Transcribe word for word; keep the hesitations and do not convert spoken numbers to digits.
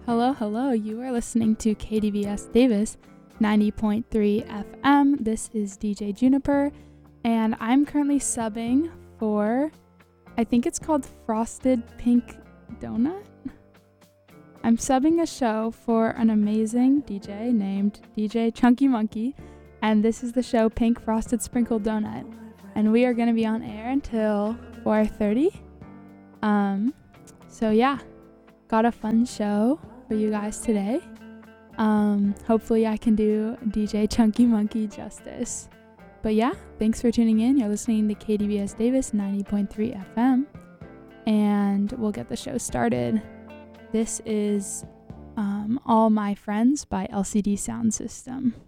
Hello, hello. You are listening to K D V S Davis ninety point three F M. This is D J Juniper, and I'm currently subbing for, I think it's called Frosted Pink Donut. I'm subbing a show for an amazing D J named D J Chunky Monkey, and this is the show Pink Frosted Sprinkled Donut, and we are going to be on air until four thirty. Um, so yeah, got a fun show for you guys today. Um, hopefully I can do D J Chunky Monkey justice. But yeah, thanks for tuning in. You're listening to K D V S Davis ninety point three F M, and we'll get the show started. This is um, All My Friends by L C D Sound System.